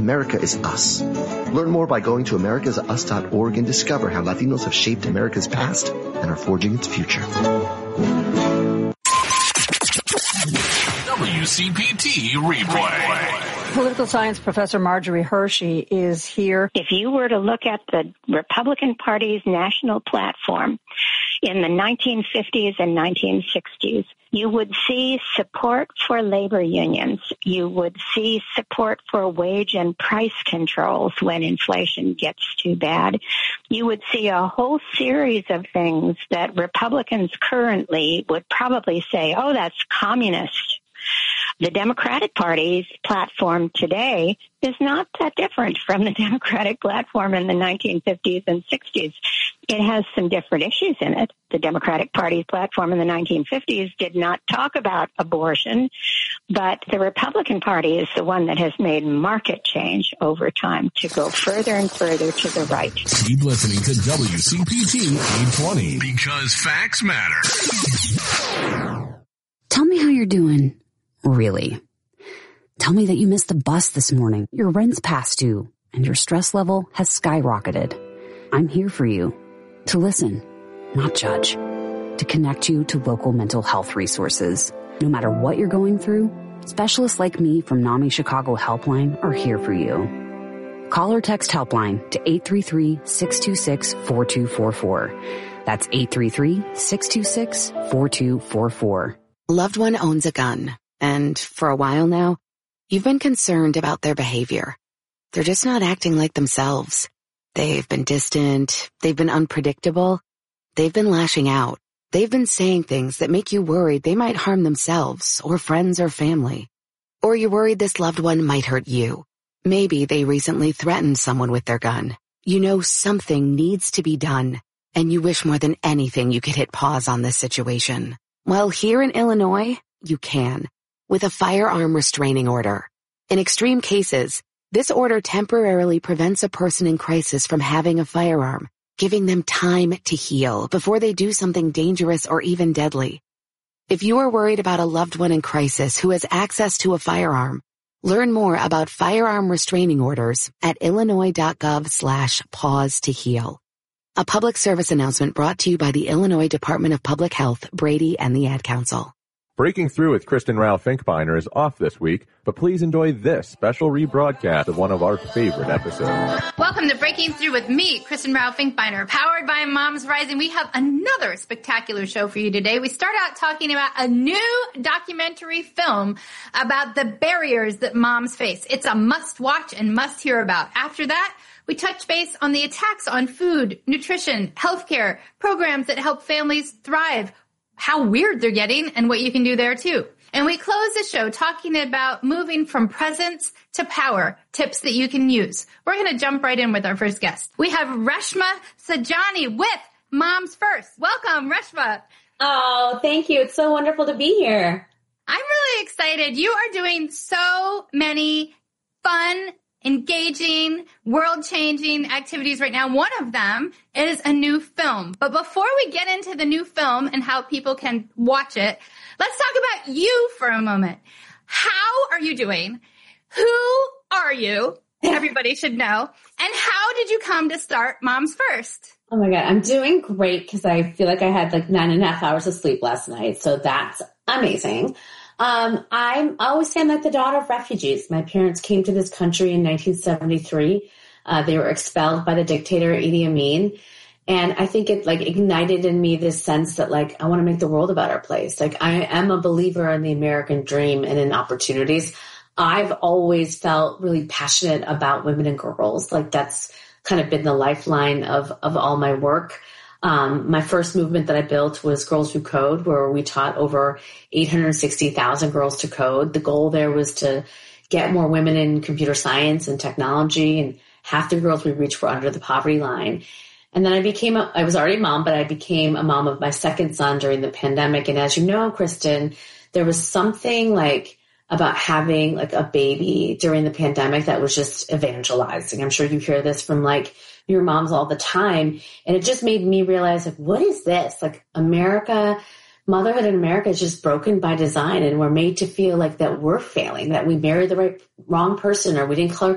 America is us. Learn more by going to americasus.org and discover how Latinos have shaped America's past and are forging its future. WCPT Replay. Political science professor Marjorie Hershey is here. If you were to look at the Republican Party's national platform in the 1950s and 1960s, you would see support for labor unions. You would see support for wage and price controls when inflation gets too bad. You would see a whole series of things that Republicans currently would probably say, oh, that's communist. The Democratic Party's platform today is not that different from the Democratic platform in the 1950s and 60s. It has some different issues in it. The Democratic Party's platform in the 1950s did not talk about abortion, but the Republican Party is the one that has made market change over time to go further and further to the right. Keep listening to WCPT 820 because facts matter. Tell me how you're doing. Really. Tell me that you missed the bus this morning, your rent's past due, and your stress level has skyrocketed. I'm here for you. To listen, not judge. To connect you to local mental health resources. No matter what you're going through, specialists like me from NAMI Chicago Helpline are here for you. Call or text Helpline to 833-626-4244. That's 833-626-4244. Loved one owns a gun. And for a while now, you've been concerned about their behavior. They're just not acting like themselves. They've been distant. They've been unpredictable. They've been lashing out. They've been saying things that make you worried they might harm themselves or friends or family. Or you're worried this loved one might hurt you. Maybe they recently threatened someone with their gun. You know something needs to be done, and you wish more than anything you could hit pause on this situation. Well, here in Illinois, you can. With a firearm restraining order. In extreme cases, this order temporarily prevents a person in crisis from having a firearm, giving them time to heal before they do something dangerous or even deadly. If you are worried about a loved one in crisis who has access to a firearm, learn more about firearm restraining orders at illinois.gov/pause to heal. A public service announcement brought to you by the Illinois Department of Public Health, Brady, and the Ad Council. Breaking Through with Kristen Rao Finkbeiner is off this week, but please enjoy this special rebroadcast of one of our favorite episodes. Welcome to Breaking Through with me, Kristen Rao Finkbeiner, powered by Moms Rising. We have another spectacular show for you today. We start out talking about a new documentary film about the barriers that moms face. It's a must-watch and must-hear about. After that, we touch base on the attacks on food, nutrition, healthcare, programs that help families thrive, how weird they're getting, and what you can do there too. And we close the show talking about moving from presence to power, tips that you can use. We're going to jump right in with our first guest. We have Reshma Saujani with Moms First. Welcome, Reshma. Oh, thank you. It's so wonderful to be here. I'm really excited. You are doing so many fun, engaging, world-changing activities right now. One of them is a new film. But before we get into the new film and how people can watch it, let's talk about you for a moment. How are you doing? Who are you? Everybody should know. And how did you come to start Moms First? Oh my God, I'm doing great because I feel like I had like 9.5 hours of sleep last night. So that's amazing. I always say I'm like the daughter of refugees. My parents came to this country in 1973. They were expelled by the dictator Idi Amin. And I think it like ignited in me this sense that like, I want to make the world a better place. Like I am a believer in the American dream and in opportunities. I've always felt really passionate about women and girls. Like that's kind of been the lifeline of all my work. My first movement that I built was Girls Who Code, where we taught over 860,000 girls to code. The goal there was to get more women in computer science and technology, and half the girls we reached were under the poverty line. And then I was already a mom, but I became a mom of my second son during the pandemic. And as you know, Kristen, there was something like about having like a baby during the pandemic that was just evangelizing. I'm sure you hear this from like your moms all the time. And it just made me realize like, what is this? Like America, motherhood in America is just broken by design. And we're made to feel like that we're failing, that we married the wrong person, or we didn't